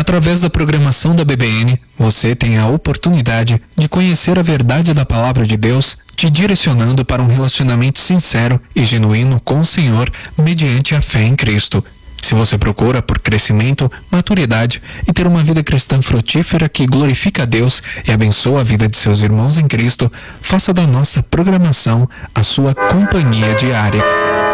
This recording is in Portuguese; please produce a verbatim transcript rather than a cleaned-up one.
Através da programação da B B N, você tem a oportunidade de conhecer a verdade da Palavra de Deus, te direcionando para um relacionamento sincero e genuíno com o Senhor mediante a fé em Cristo. Se você procura por crescimento, maturidade e ter uma vida cristã frutífera que glorifica a Deus e abençoa a vida de seus irmãos em Cristo, faça da nossa programação a sua companhia diária.